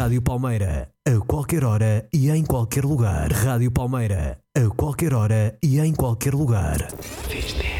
Rádio Palmeira, a qualquer hora e em qualquer lugar. Rádio Palmeira, a qualquer hora e em qualquer lugar.